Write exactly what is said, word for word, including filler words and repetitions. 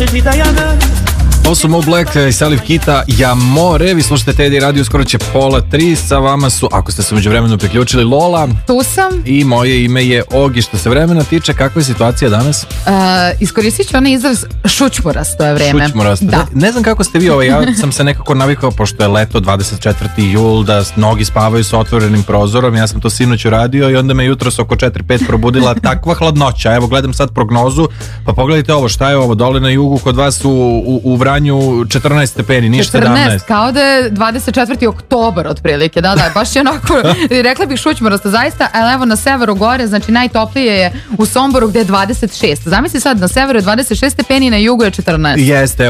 Ovo su Mo Black i Salif Kita, Ja more. Vi slušate Teddy Radio, skoro će pola tri. Sa vama su, ako ste se među vremenu priključili, Lola. Tu sam. I moje ime je Ogi. Što se vremena tiče, kakva je situacija danas? Uh, iskoristit ću onaj izraz šućmurasto je vreme. Šućmurasto. Da. Ne, ne znam kako ste vi, ovaj, ja sam se nekako navikao, pošto je leto, dvadeset četvrti jul, da mnogi spavaju sa otvorenim prozorom. Ja sam to sinoć uradio i onda me jutros oko četiri pet probudila takva hladnoća. Evo, gledam sad prognozu, pa pogledajte ovo, šta je ovo, dole na jugu kod vas u, u, u Vranju četrnaest stepeni, ništa četrnaest, sedamnaest. kao da je dvadeset četvrti oktobar otprilike, da, da, baš je onako, rekla bih šućmurasto zaista, ali evo na severu gore, znači najtoplije je u Somboru gde je dvadeset šest. Zamisli sad, na severu je dvadeset šest stepeni, na jugu je četrnaest. Jeste,